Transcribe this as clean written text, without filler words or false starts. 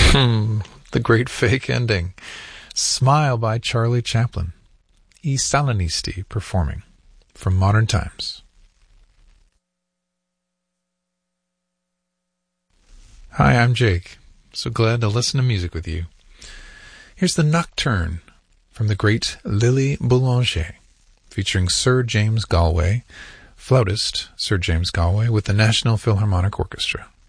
The great fake ending. Smile by Charlie Chaplin. I Salinisti performing from Modern Times. Hi, I'm Jake. So glad to listen to music with you. Here's the Nocturne from the great Lily Boulanger, featuring Sir James Galway, flautist Sir James Galway, with the National Philharmonic Orchestra.